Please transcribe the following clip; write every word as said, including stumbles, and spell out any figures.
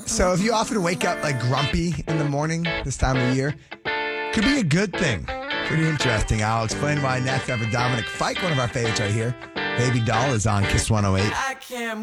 So if you often wake up like grumpy in the morning this time of year, could be a good thing. Pretty interesting. I'll explain why next after Dominic Fike, one of our favorites right here. Baby Doll is on Kiss one oh eight.